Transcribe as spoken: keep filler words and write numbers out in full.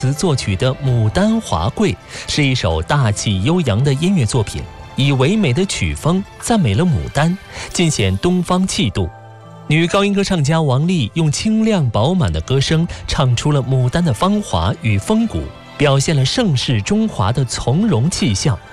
词作曲的《牡丹华贵》是一首大气悠扬的音乐作品，以唯美的曲风赞美了牡丹，尽显东方气度。女高音歌唱家王丽用清亮饱满的歌声唱出了牡丹的芳华与风骨，表现了盛世中华的从容气象。